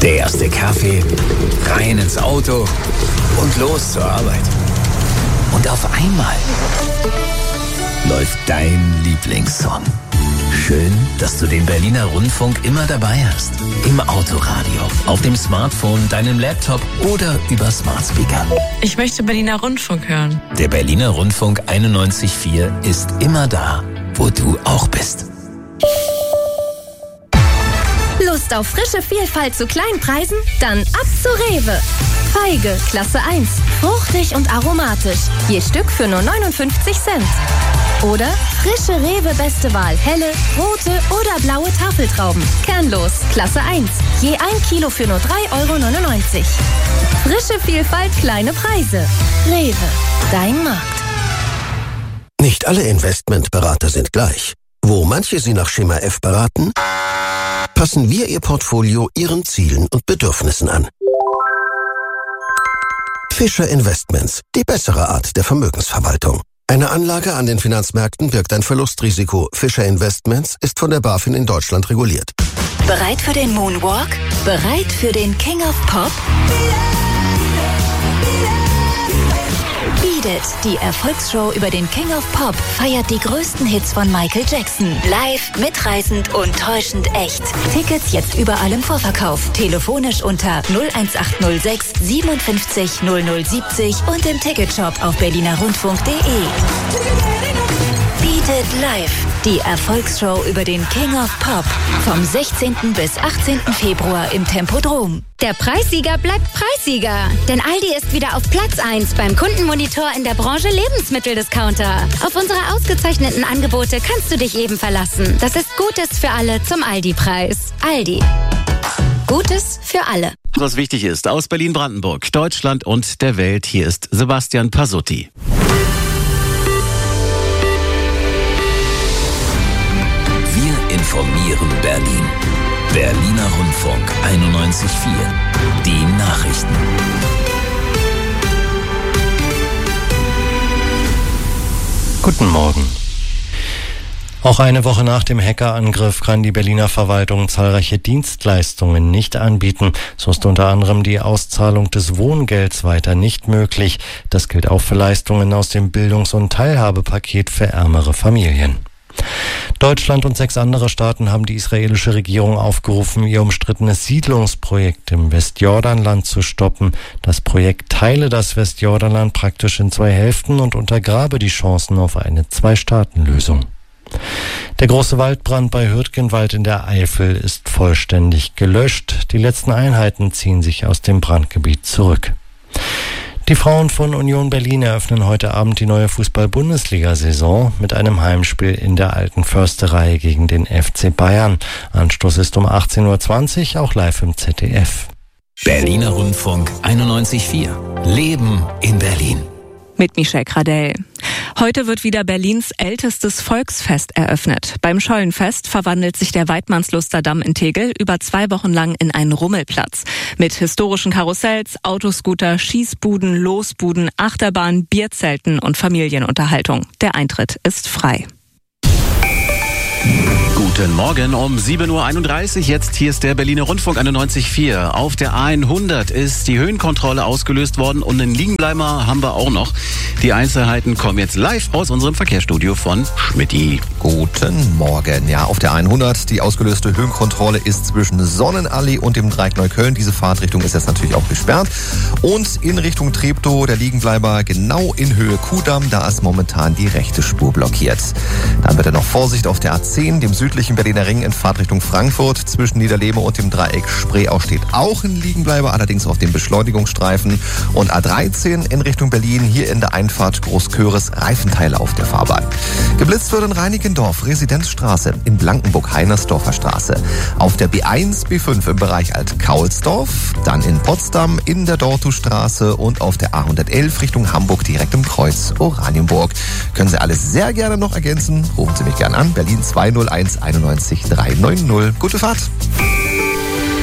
Der erste Kaffee, rein ins Auto und los zur Arbeit. Und auf einmal läuft dein Lieblingssong. Schön, dass du den Berliner Rundfunk immer dabei hast. Im Autoradio, auf dem Smartphone, deinem Laptop oder über Smart Speaker. Ich möchte Berliner Rundfunk hören. Der Berliner Rundfunk 91.4 ist immer da, wo du auch bist. Lust auf frische Vielfalt zu kleinen Preisen? Dann ab zu Rewe. Feige, Klasse 1. Fruchtig und aromatisch. Je Stück für nur 59 Cent. Oder frische Rewe Beste Wahl. Helle, rote oder blaue Tafeltrauben. Kernlos, Klasse 1. Je 1 Kilo für nur 3,99 €. Frische Vielfalt, kleine Preise. Rewe, dein Markt. Nicht alle Investmentberater sind gleich. Wo manche Sie nach Schema F beraten, passen wir Ihr Portfolio Ihren Zielen und Bedürfnissen an. Fischer Investments, die bessere Art der Vermögensverwaltung. Eine Anlage an den Finanzmärkten birgt ein Verlustrisiko. Fischer Investments ist von der BaFin in Deutschland reguliert. Bereit für den Moonwalk? Bereit für den King of Pop? Beat It, die Erfolgsshow über den King of Pop, feiert die größten Hits von Michael Jackson. Live, mitreißend und täuschend echt. Tickets jetzt überall im Vorverkauf. Telefonisch unter 01806 57 0070 und im Ticketshop auf berlinerrundfunk.de. Beat It Live, die Erfolgsshow über den King of Pop. Vom 16. bis 18. Februar im Tempodrom. Der Preissieger bleibt Preissieger. Denn Aldi ist wieder auf Platz 1 beim Kundenmonitor in der Branche Lebensmitteldiscounter. Auf unsere ausgezeichneten Angebote kannst du dich eben verlassen. Das ist Gutes für alle zum Aldi-Preis. Aldi. Gutes für alle. Was wichtig ist, aus Berlin-Brandenburg, Deutschland und der Welt, hier ist Sebastian Pasutti. Wir informieren Berlin. Berliner Rundfunk 91.4. Die Nachrichten. Guten Morgen. Auch eine Woche nach dem Hackerangriff kann die Berliner Verwaltung zahlreiche Dienstleistungen nicht anbieten. So ist unter anderem die Auszahlung des Wohngelds weiter nicht möglich. Das gilt auch für Leistungen aus dem Bildungs- und Teilhabepaket für ärmere Familien. Deutschland und 6 andere Staaten haben die israelische Regierung aufgerufen, ihr umstrittenes Siedlungsprojekt im Westjordanland zu stoppen. Das Projekt teile das Westjordanland praktisch in 2 Hälften und untergrabe die Chancen auf eine 2-Staaten-Lösung. Der große Waldbrand bei Hürtgenwald in der Eifel ist vollständig gelöscht. Die letzten Einheiten ziehen sich aus dem Brandgebiet zurück. Die Frauen von Union Berlin eröffnen heute Abend die neue Fußball-Bundesliga-Saison mit einem Heimspiel in der Alten Försterei gegen den FC Bayern. Anstoß ist um 18:20 Uhr, auch live im ZDF. Berliner Rundfunk 91.4. Leben in Berlin. Mit Michelle Gradell. Heute wird wieder Berlins ältestes Volksfest eröffnet. Beim Schollenfest verwandelt sich der Weidmannsluster Damm in Tegel über 2 Wochen lang in einen Rummelplatz. Mit historischen Karussells, Autoscooter, Schießbuden, Losbuden, Achterbahn, Bierzelten und Familienunterhaltung. Der Eintritt ist frei. Guten Morgen um 7:31 Uhr. Jetzt hier ist der Berliner Rundfunk 91.4. Auf der A100 ist die Höhenkontrolle ausgelöst worden und einen Liegenbleiber haben wir auch noch. Die Einzelheiten kommen jetzt live aus unserem Verkehrsstudio von Schmidti. Guten Morgen. Ja, auf der 100 die ausgelöste Höhenkontrolle ist zwischen Sonnenallee und dem Dreieck Neukölln. Diese Fahrtrichtung ist jetzt natürlich auch gesperrt. Und in Richtung Treptow der Liegenbleiber genau in Höhe Kudamm. Da ist momentan die rechte Spur blockiert. Dann bitte noch Vorsicht auf der A10, dem südlichen Berliner Ring in Fahrtrichtung Frankfurt. Zwischen Niederlehme und dem Dreieck Spreeau steht auch ein Liegenbleiber, allerdings auf dem Beschleunigungsstreifen. Und A13 in Richtung Berlin, hier in der Einfahrt Großköris, Reifenteile auf der Fahrbahn. Geblitzt wird in Reinickendorf, Residenzstraße, in Blankenburg, Heinersdorfer Straße. Auf der B1, B5 im Bereich Alt-Kaulsdorf, dann in Potsdam in der Dortustraße und auf der A111 Richtung Hamburg direkt im Kreuz Oranienburg. Können Sie alles sehr gerne noch ergänzen, rufen Sie mich gerne an, Berlin 201 91 390. Gute Fahrt.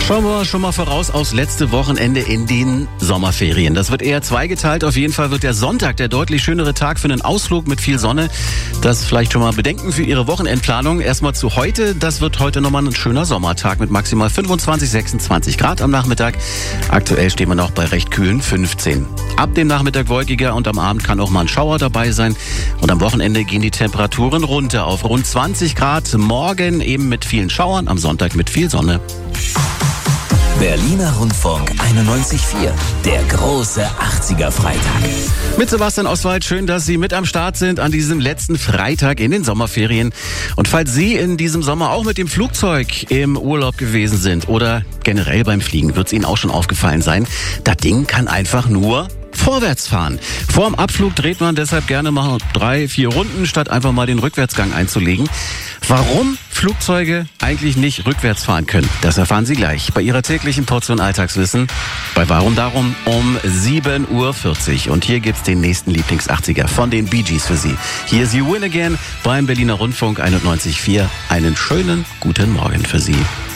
Schauen wir schon mal voraus aufs letzte Wochenende in den Sommerferien. Das wird eher zweigeteilt. Auf jeden Fall wird der Sonntag der deutlich schönere Tag für einen Ausflug mit viel Sonne. Das vielleicht schon mal bedenken für Ihre Wochenendplanung. Erstmal zu heute. Das wird heute nochmal ein schöner Sommertag mit maximal 25, 26 Grad am Nachmittag. Aktuell stehen wir noch bei recht kühlen 15. Ab dem Nachmittag wolkiger und am Abend kann auch mal ein Schauer dabei sein. Und am Wochenende gehen die Temperaturen runter auf rund 20 Grad. Morgen eben mit vielen Schauern, am Sonntag mit viel Sonne. Berliner Rundfunk 91.4, der große 80er-Freitag. Mit Sebastian Oswald, schön, dass Sie mit am Start sind an diesem letzten Freitag in den Sommerferien. Und falls Sie in diesem Sommer auch mit dem Flugzeug im Urlaub gewesen sind oder generell beim Fliegen, wird es Ihnen auch schon aufgefallen sein, das Ding kann einfach nur vorwärts fahren. Vorm Abflug dreht man deshalb gerne mal 3-4 Runden, statt einfach mal den Rückwärtsgang einzulegen. Warum Flugzeuge eigentlich nicht rückwärts fahren können, das erfahren Sie gleich bei Ihrer täglichen Portion Alltagswissen bei Warum Darum um 7:40 Uhr. Und hier gibt's den nächsten Lieblings-80er von den Bee Gees für Sie. Hier ist You Win Again beim Berliner Rundfunk 91.4. Einen schönen guten Morgen für Sie.